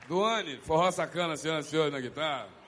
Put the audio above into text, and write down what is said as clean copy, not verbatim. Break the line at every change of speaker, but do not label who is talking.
Duane, forró sacana, senhoras e senhores, na guitarra.